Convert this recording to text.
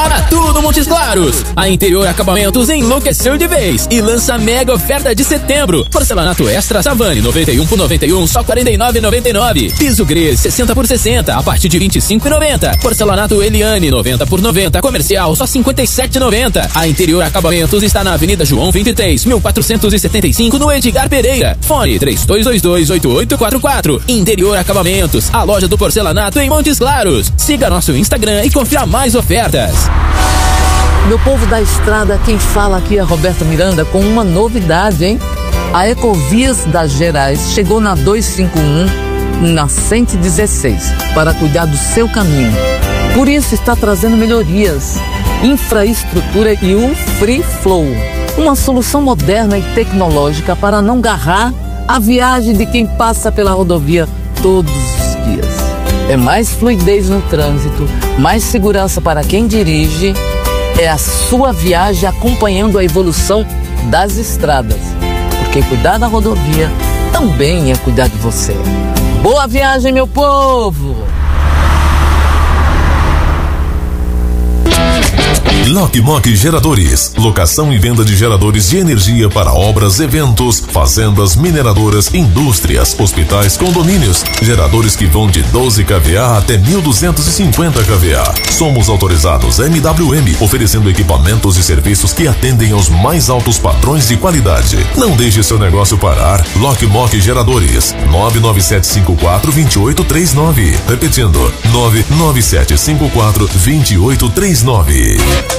Porcelanato do Montes Claros. A Interior Acabamentos enlouqueceu de vez e lança mega oferta de setembro. Porcelanato Extra Savane 91 por 91 só R$ 49,99. Piso Gres 60 por 60 a partir de R$ 25,90. Porcelanato Eliane 90 por 90 comercial só R$ 57,90. A Interior Acabamentos está na Avenida João 23, 1475 no Edgar Pereira. Fone 32228844. Interior Acabamentos, a loja do porcelanato em Montes Claros. Siga nosso Instagram e confira mais ofertas. Meu povo da estrada, quem fala aqui é Roberto Miranda com uma novidade, hein? A Ecovias das Gerais chegou na 251, na 116, para cuidar do seu caminho. Por isso está trazendo melhorias, infraestrutura e o Free Flow, uma solução moderna e tecnológica para não garrar a viagem de quem passa pela rodovia todos os dias. É mais fluidez no trânsito, mais segurança para quem dirige. É a sua viagem acompanhando a evolução das estradas. Porque cuidar da rodovia também é cuidar de você. Boa viagem, meu povo! Lock Mock Geradores, locação e venda de geradores de energia para obras, eventos, fazendas, mineradoras, indústrias, hospitais, condomínios. Geradores que vão de 12 kVA até 1250 kVA. Somos autorizados MWM, oferecendo equipamentos e serviços que atendem aos mais altos padrões de qualidade. Não deixe seu negócio parar. Lock Mock Geradores, 99754-2839. Repetindo, 99754-2839.